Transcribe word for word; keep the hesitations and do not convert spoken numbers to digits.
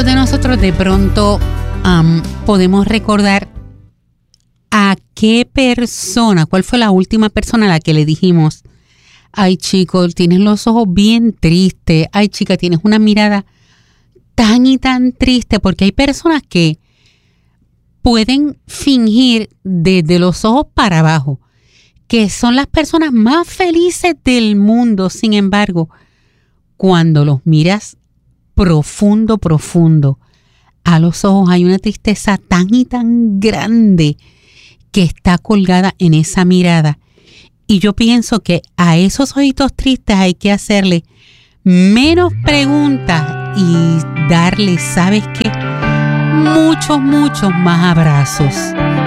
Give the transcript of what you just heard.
¿Cuántos de nosotros de pronto um, podemos recordar a qué persona, cuál fue la última persona a la que le dijimos, ay chico, tienes los ojos bien tristes, ay chica, tienes una mirada tan y tan triste? Porque hay personas que pueden fingir desde los ojos para abajo que son las personas más felices del mundo. Sin embargo, cuando los miras profundo, profundo a los ojos, hay una tristeza tan y tan grande que está colgada en esa mirada. Y yo pienso que a esos ojitos tristes hay que hacerle menos preguntas y darle, ¿sabes qué? Muchos, muchos más abrazos.